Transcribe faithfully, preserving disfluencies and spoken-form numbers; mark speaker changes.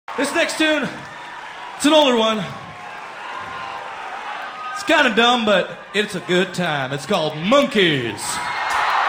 Speaker 1: This next tune, it's an older one. It's kind of dumb, but it's a good time. It's called Monkeys.